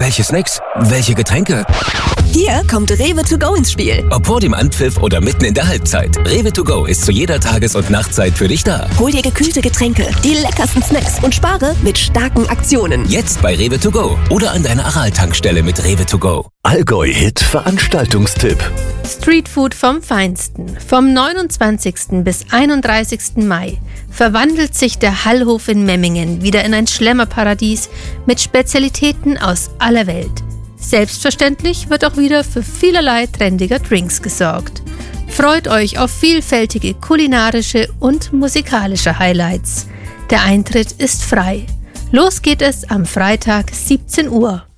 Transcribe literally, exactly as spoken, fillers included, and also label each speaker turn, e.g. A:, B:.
A: Welche Snacks? Welche Getränke?
B: Hier kommt Rewe to go ins Spiel.
A: Ob vor dem Anpfiff oder mitten in der Halbzeit. Rewe to go ist zu jeder Tages- und Nachtzeit für dich da.
B: Hol dir gekühlte Getränke, die leckersten Snacks und spare mit starken Aktionen.
A: Jetzt bei Rewe to go oder an deiner Aral-Tankstelle mit Rewe to go.
C: Allgäu-Hit Veranstaltungstipp.
D: Streetfood vom Feinsten. Vom neunundzwanzigsten bis einunddreißigsten Mai verwandelt sich der Hallhof in Memmingen wieder in ein Schlemmerparadies mit Spezialitäten aus aller Welt. Selbstverständlich wird auch wieder für vielerlei trendiger Drinks gesorgt. Freut euch auf vielfältige kulinarische und musikalische Highlights. Der Eintritt ist frei. Los geht es am Freitag siebzehn Uhr.